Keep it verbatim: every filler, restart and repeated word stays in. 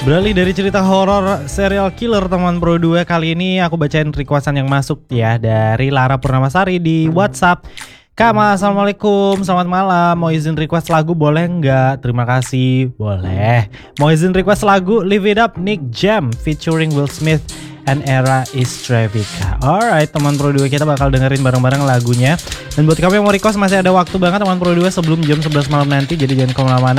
Beralih dari cerita horor serial killer teman Pro dua, kali ini aku bacain requestan yang masuk ya dari Lara Purnamasari di WhatsApp. Kak Ma, assalamualaikum, selamat malam. Mau izin request lagu boleh nggak? Terima kasih, boleh. Mau izin request lagu Live It Up Nick Jam featuring Will Smith and Era Istravika. Alright teman Pro dua, kita bakal dengerin bareng-bareng lagunya. Dan buat kamu yang mau request masih ada waktu banget teman Pro dua sebelum jam sebelas malam nanti, jadi jangan kemana-mana.